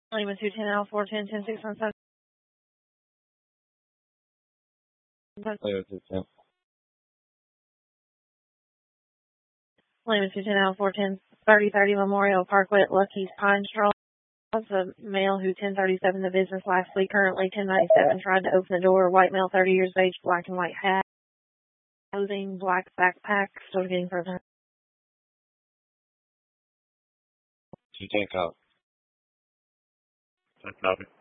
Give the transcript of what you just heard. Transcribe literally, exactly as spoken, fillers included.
Lima two ten L four ten ten six one seven. Lima two ten. Lima two ten L four ten thirty thirty Memorial Parkway at Lucky's Pine Straw. A male who ten thirty-seven the business last week, currently ten ninety-seven, tried to open the door. White male, thirty years of age, black and white hat, clothing, black backpack. Still getting further. two ten cop. Ten copy.